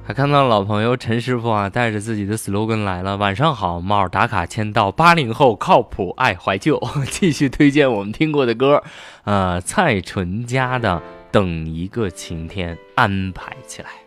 还看到老朋友陈师傅啊，带着自己的 slogan 来了。晚上好，猫打卡签到，80后靠谱爱怀旧，继续推荐我们听过的歌，蔡淳佳的《等一个晴天》安排起来。